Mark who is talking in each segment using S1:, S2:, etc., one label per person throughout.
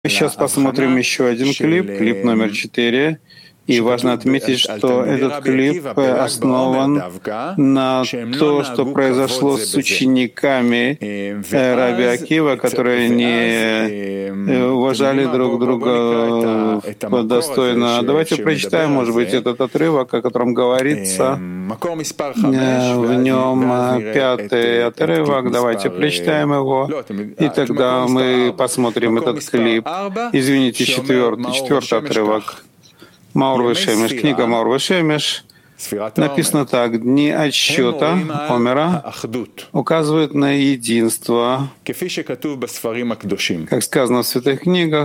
S1: Сейчас посмотрим еще один клип номер 4. И важно отметить, что этот клип основан на то, что произошло с учениками Раби Акива, которые не уважали друг друга достойно. Давайте прочитаем, может быть, этот отрывок, о котором говорится. В нем 5-й отрывок. Давайте прочитаем его. И тогда мы посмотрим этот клип. Извините, 4-й отрывок. Маур Вешемеш, книга Маур Вешемеш, написано так: дни отсчета Омера указывают на единство, как сказано в святых книгах,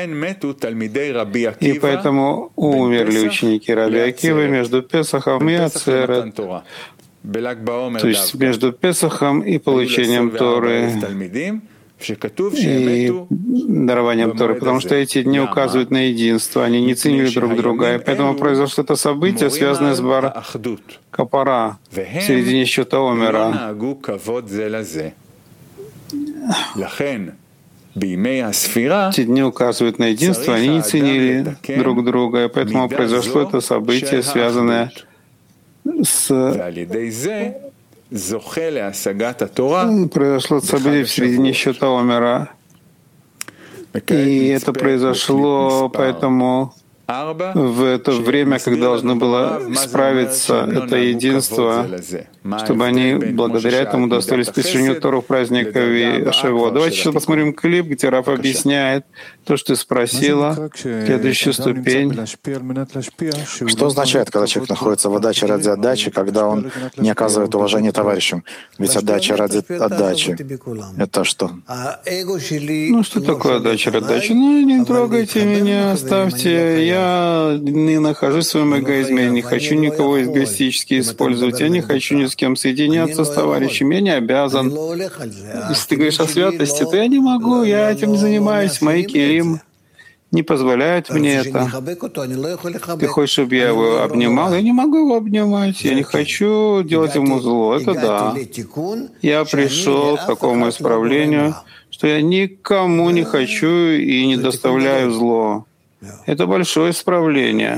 S1: и поэтому умерли ученики Раби Акивы между Песахом и Ацерет, то есть между Песахом и получением Торы и дарованием Торы, потому что эти дни указывают на единство, они не ценили друг друга, и поэтому произошло это событие, связанное с Бар Капара в середине счета Омера. Эти дни указывают на единство, они не ценили друг друга, и поэтому произошло это событие, связанное с произошло событие в середине счета Омера. И это произошло поэтому в это время, когда должно было исправиться это единство, чтобы они благодаря этому достались причинению Тору в праздник Шавуот. Давайте сейчас посмотрим клип, где Раф объясняет то, что ты спросила, следующую ступень.
S2: Что означает, когда человек находится в отдаче ради отдачи, когда он не оказывает уважения товарищам? Ведь отдача ради отдачи — это что?
S1: Ну, что такое отдача ради отдачи? Ну, не трогайте меня, оставьте. Я не нахожусь в своем эгоизме, я не хочу никого эгоистически использовать, я не хочу ни с кем соединяться с товарищем, я не обязан. Если ты говоришь о святости, то я не могу, я этим не занимаюсь, мои килим не позволяют мне это. Ты хочешь, чтобы я его обнимал? Я не могу его обнимать, я не хочу делать ему зло, это да. Я пришел к такому исправлению, что я никому не хочу и не доставляю зло. Это большое исправление.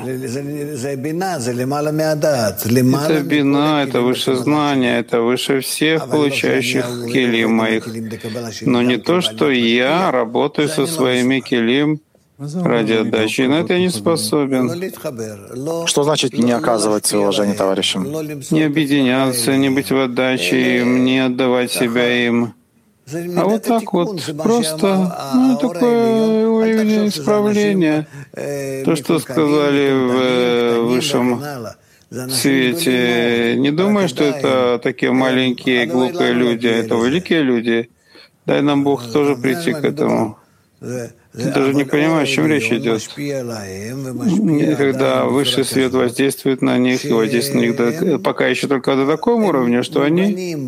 S1: Это бина, это выше знания, это выше всех получающих килим моих. Но не то, что я работаю со своими килим ради отдачи. На это я не способен.
S2: Что значит не оказывать свое уважение товарищам?
S1: Не объединяться, не быть в отдаче им, не отдавать себя им. А вот так вот, просто такое уровень исправления. То, что сказали в высшем свете, не думай, что это такие маленькие глупые люди, это великие люди. Дай нам Бог тоже прийти к этому. Ты даже не понимаешь, о чем речь идет. Когда высший свет воздействует на них, и воздействует на них пока еще только до такого уровня, что они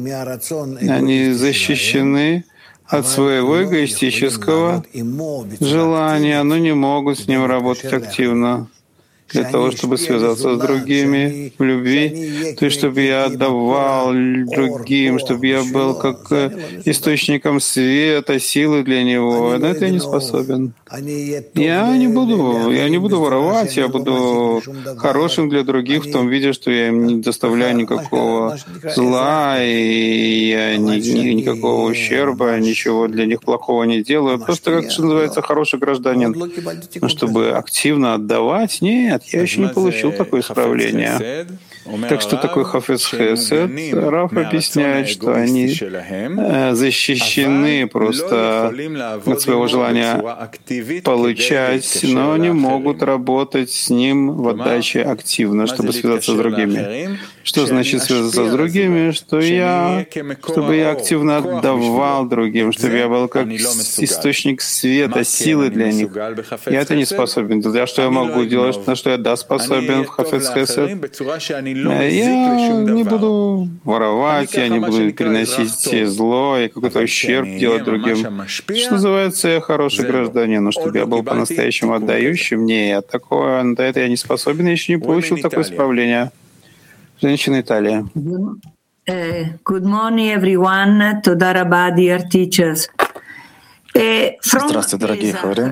S1: защищены от своего эгоистического желания, но не могут с ним работать активно для того, чтобы связаться с другими в любви, то есть чтобы я отдавал другим, чтобы я был как источником света, силы для него. На это я не способен. Я не буду воровать, я буду хорошим для других в том виде, что я им не доставляю никакого зла, и я никакого ущерба, ничего для них плохого не делаю. Просто, как что называется, хороший гражданин. Но чтобы активно отдавать, нет, я еще не получил такое исправление. Так что такое хафец хесед? Раф объясняет, что они защищены просто от своего желания получать, но не могут работать с ним в отдаче активно, чтобы связаться с другими. Что значит связаться с другими? Чтобы я активно отдавал другим, чтобы я был как источник света, силы для них. Я это не способен делать. А что я могу делать? На что я способен в хафец хесед? Я не буду воровать, я не буду приносить зло и какой-то ущерб делать другим. Что называется, я хороший гражданин, но чтобы я был по-настоящему отдающим, нет, такого, на это я не способен, я еще не получил такое исправление. Женщина Италия.
S3: Good morning, everyone. Toda rabba, dear teachers.
S2: Здравствуйте, дорогие Хаври.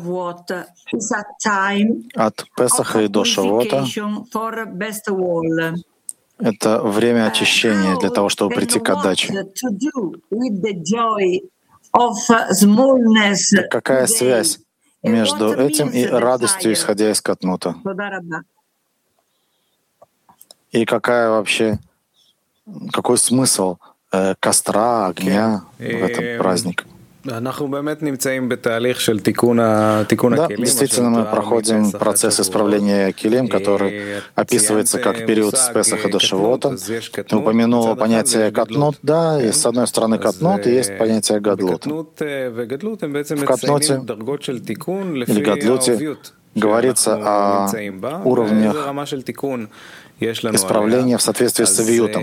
S2: От Песаха и до Шавуота это время очищения для того, чтобы прийти к отдаче. Какая связь между этим и радостью, исходя из катнута? И какой смысл костра, огня в этот праздник? Да, действительно, мы проходим процесс исправления килим, который описывается как период с Песаха до Шавуота. Ты упомянула понятие катнут, да, и с одной стороны катнут, и есть понятие гадлут. В катнуте или гадлуте говорится о уровнях исправления в соответствии с авиютом.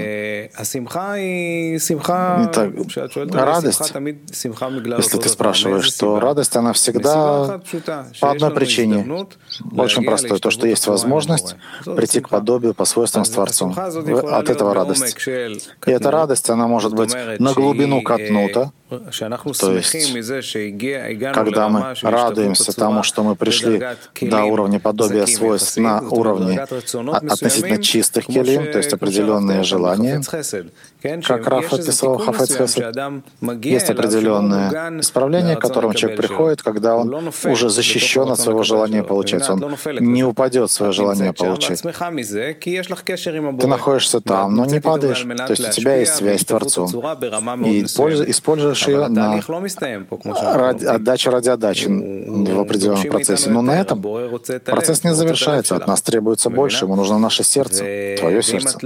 S2: Радость, если ты спрашиваешь, то радость, она всегда по одной причине. Очень простой. То, что есть возможность прийти к подобию по свойствам с Творцом. От этого радость. И эта радость, она может быть на глубину катнута, то есть, когда мы радуемся тому, что мы пришли до уровня подобия свойств на уровне относительно чистых келим, то есть определенные желания, как Раф описал Хафец Хесед, есть определенное исправление, к которому человек приходит, когда он уже защищен от своего желания получать. Он не упадет в свое желание получать. Ты находишься там, но не падаешь. То есть у тебя есть связь с Творцом. И используешь ее на отдачу ради отдачи в определенном процессе. Но на этом процесс не завершается. От нас требуется больше. Ему нужно наше сердце, твое сердце.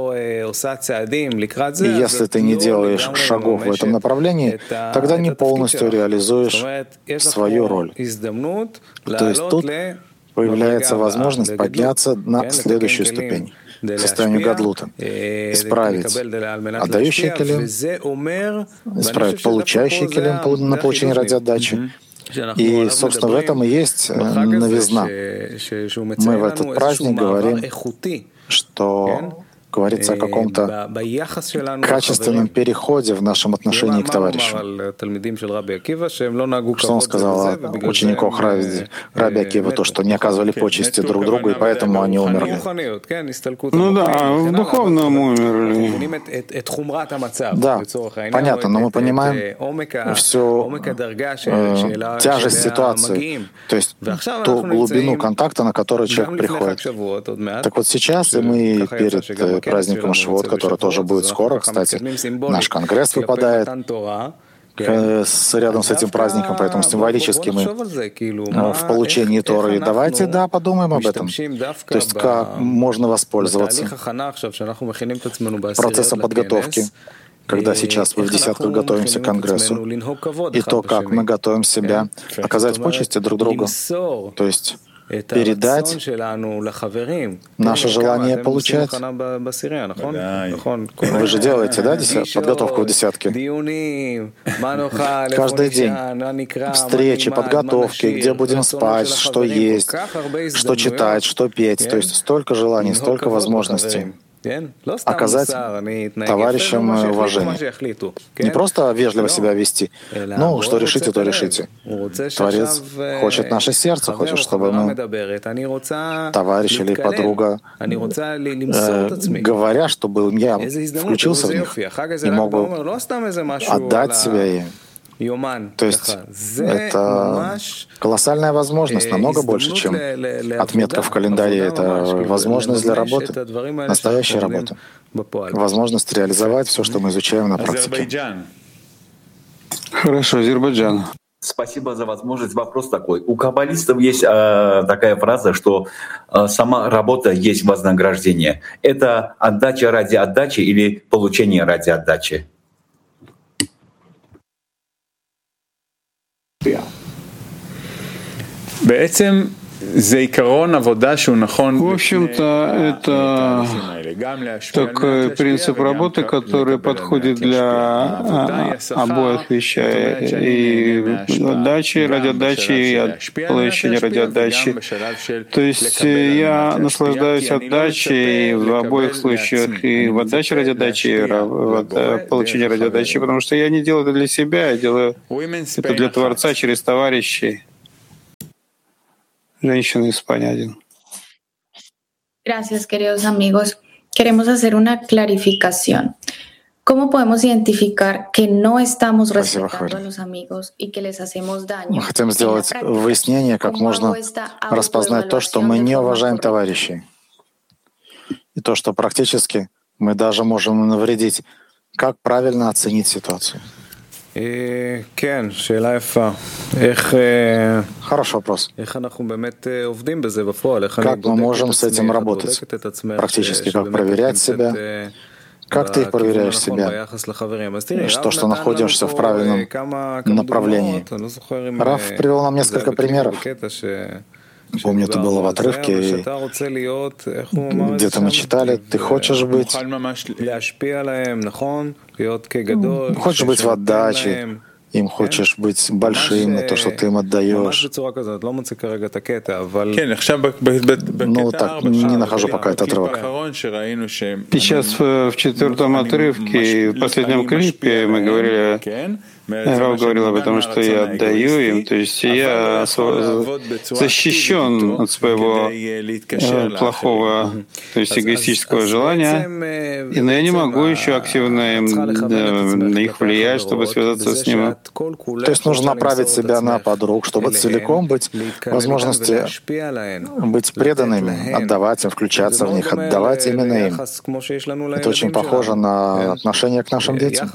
S2: И если ты не делаешь шагов в этом направлении, тогда не полностью реализуешь свою роль. То есть тут появляется возможность подняться на следующую ступень, к состоянию гадлута, исправить отдающий келим, исправить получающий келим на получение ради отдачи. И, собственно, в этом и есть новизна. Мы в этот праздник говорим, что говорится о каком-то качественном переходе в нашем отношении к товарищу. Что он сказал о учениках Раби Акива, то, что не оказывали почести друг другу, и поэтому они умерли.
S1: Ну да, в духовном умерли.
S2: Да, понятно, но мы понимаем всю тяжесть ситуации, то есть ту глубину контакта, на которую человек приходит. Так вот сейчас, и мы перед праздником Шавуот, который тоже будет скоро, кстати, наш конгресс выпадает рядом с этим праздником, поэтому символически мы в получении Торы. И давайте, подумаем об этом. То есть как можно воспользоваться процессом подготовки, когда сейчас мы в десятках готовимся к конгрессу, и то, как мы готовим себя оказать почести друг другу. То есть передать наше желание получать. Вы же делаете, да, подготовку в десятке? Каждый день. Встречи, подготовки, где будем спать, что есть, что читать, что петь. То есть столько желаний, столько возможностей оказать товарищам уважение. Не просто вежливо себя вести, но что решите, то решите. Творец хочет наше сердце, хочет, чтобы мы, товарищ или подруга, говоря, чтобы я включился в них и мог бы отдать себя им. То есть это колоссальная возможность, намного больше, чем отметка в календаре. Это возможность для работы, настоящая работа. Возможность реализовать все, что мы изучаем на практике.
S1: Хорошо, Азербайджан.
S3: Спасибо за возможность. Вопрос такой. У каббалистов есть такая фраза, что сама работа есть вознаграждение. Это отдача ради отдачи или получение ради отдачи?
S1: В общем-то, это такой принцип работы, который подходит для обоих вещей. И отдачи, ради отдачи, и получения ради отдачи. То есть я наслаждаюсь отдачей в обоих случаях, и в отдаче ради отдачи, и в получении ради отдачи, потому что я не делаю это для себя, я делаю это для Творца через товарищей. Женщина из Испании один.
S4: Gracias, queridos amigos. Queremos hacer una clarificación. ¿Cómo podemos identificar que no estamos respetando a los amigos y que les hacemos daño?
S2: Мы хотим сделать выяснение, как можно распознать то, что мы не уважаем товарищей, и то, что практически мы даже можем навредить. Как правильно оценить ситуацию? Хороший вопрос. Как мы можем с этим работать? Практически как проверять себя? Как ты проверяешь себя? Что находишься в правильном направлении? Раф привел нам несколько примеров. Помню, это было в отрывке, и где-то мы читали, ты хочешь быть в отдаче, им хочешь быть большим, на то, что ты им отдаешь. Ну, так, не нахожу пока этот отрывок.
S1: Сейчас в четвертом отрывке, в последнем клипе мы говорили, Рав говорил об этом, что я отдаю им, то есть я защищен от своего плохого, то есть эгоистического желания, но я не могу еще активно на них влиять, чтобы связаться с ними.
S2: То есть нужно направить себя на подруг, чтобы целиком быть возможности быть преданными, отдавать им, включаться в них, отдавать именно им. Это очень похоже на отношение к нашим детям.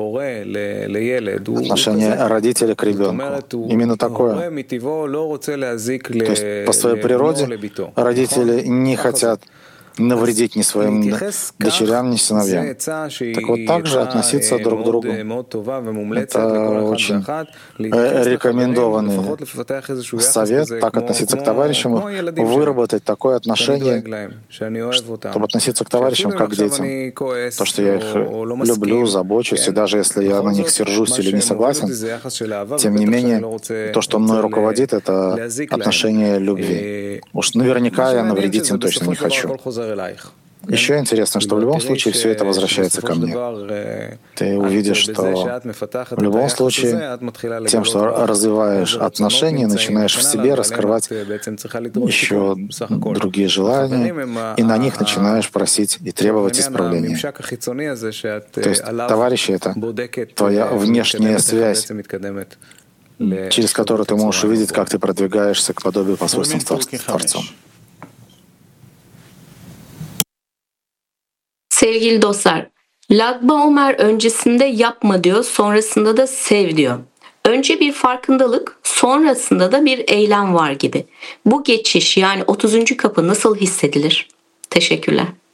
S2: Отношение родителя к ребенку. Именно такое. То есть по своей природе родители не хотят навредить ни своим дочерям, ни сыновьям. Так вот так же относиться друг к другу. Это очень рекомендованный совет, так относиться к товарищам, выработать такое отношение, чтобы относиться к товарищам как к детям. То, что я их люблю, забочусь, и даже если я на них сержусь или не согласен, тем не менее, то, что мной руководит, это отношение любви. Уж наверняка я навредить им точно не хочу. Еще интересно, что в любом случае все это возвращается ко мне. Ты увидишь, что в любом случае тем, что развиваешь отношения, начинаешь в себе раскрывать еще другие желания, и на них начинаешь просить и требовать исправления. То есть товарищи — это твоя внешняя связь, через которую ты можешь увидеть, как ты продвигаешься к подобию по свойствам с Творцом.
S5: Sevgili dostlar, Lag BaOmer öncesinde yapma diyor, sonrasında da sev diyor. Önce bir farkındalık, sonrasında da bir eylem var gibi. Bu geçiş, yani 30. kapı nasıl hissedilir? Teşekkürler.